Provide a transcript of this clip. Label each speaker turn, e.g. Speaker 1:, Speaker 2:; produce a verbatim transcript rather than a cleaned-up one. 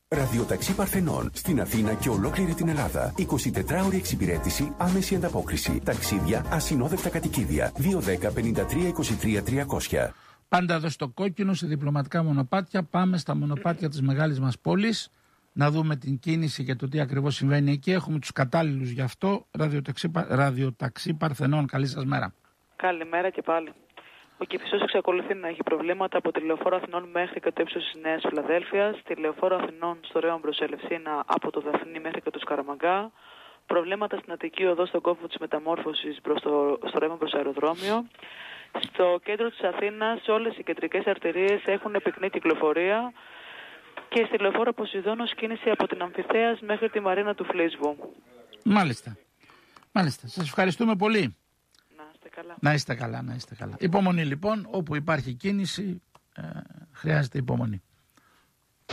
Speaker 1: Ραδιοταξί Παρθενών. Στην Αθήνα και ολόκληρη την Ελλάδα. εικοσιτετράωρη εξυπηρέτηση, άμεση ανταπόκριση. Ταξίδια, ασυνόδευτα κατοικίδια. δύο δέκα πενήντα τρία είκοσι τρία τριακόσια.
Speaker 2: Πάντα εδώ στο κόκκινο, σε διπλωματικά μονοπάτια. Πάμε στα μονοπάτια της μεγάλης μας πόλης. Να δούμε την κίνηση και το τι ακριβώς συμβαίνει εκεί. Έχουμε τους κατάλληλους γι' αυτό. Ραδιοταξί, Ραδιοταξί Παρθενών. Καλή σας μέρα.
Speaker 3: Καλημέρα και πάλι. Ο Κηφισός εξακολουθεί να έχει προβλήματα από τη Λεωφόρο Αθηνών μέχρι και το ύψος της Νέας Φιλαδέλφειας, τη Λεωφόρο Αθηνών στο Ρέον προς Ελευσίνα από το Δαφνί μέχρι και το Σκαραμαγκά, προβλήματα στην Αττική Οδό στον κόμβο της Μεταμόρφωσης προς το, στο Ρέον προς αεροδρόμιο. Στο κέντρο της Αθήνας όλες οι κεντρικές αρτηρίες έχουν πυκνή κυκλοφορία και στη Λεωφόρο Ποσειδώνος κίνηση από την Αμφιθέας μέχρι τη Μαρίνα του Φλίσβου.
Speaker 2: Μάλιστα. Μάλιστα. Σας ευχαριστούμε πολύ.
Speaker 3: Καλά.
Speaker 2: Να είστε καλά, να είστε καλά. Υπομονή λοιπόν, όπου υπάρχει κίνηση ε, χρειάζεται υπομονή.